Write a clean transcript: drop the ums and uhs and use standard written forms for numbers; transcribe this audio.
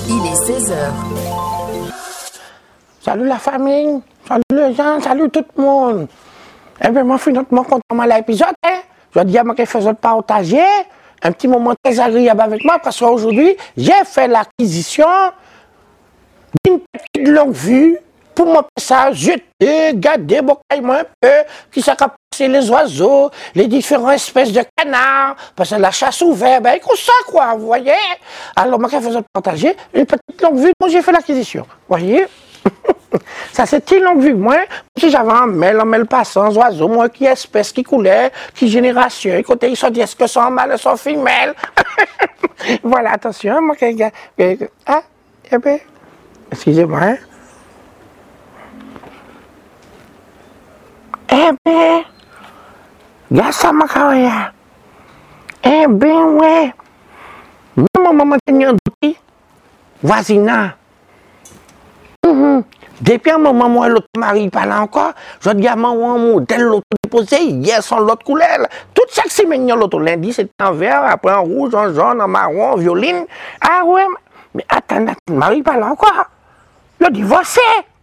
Il est 16 heures. Salut la famille, salut les gens, salut tout le monde. Eh bien, moi, je suis notamment content de l'épisode. Je dis à moi qu'il faisait partager un petit moment très agréable avec moi parce qu'aujourd'hui, j'ai fait l'acquisition d'une petite longue vue pour moi ça jeter, garder, moi un peu, qui s'est passer les oiseaux, les différentes espèces de canards, parce que la chasse ouverte, ben, comme ça, quoi, vous voyez. Alors, moi, je faisais partager une petite longue vue, moi, j'ai fait l'acquisition, vous voyez. Ça, c'est une longue vue, moi, si j'avais un mail passant, oiseaux, moi, qui espèce, qui coulait, qui génération, écoutez, ils sont dit, est-ce que sont mâles, sont femelles. Voilà, attention, moi, ah, eh bien, excusez-moi, hein. Eh bien, regarde ça, ma carrière. Eh bien, ouais. Même maman tenait un outil, voisinage. Depuis un moment, moi, l'autre mari parle encore, je dis à maman, un modèle, l'autre déposé, hier, sans l'autre couleur. Tout chaque semaine, l'autre lundi, c'est en vert, après en rouge, en jaune, en marron, en violine. Ah ouais, mais attends, mari parle encore. Le divorcé.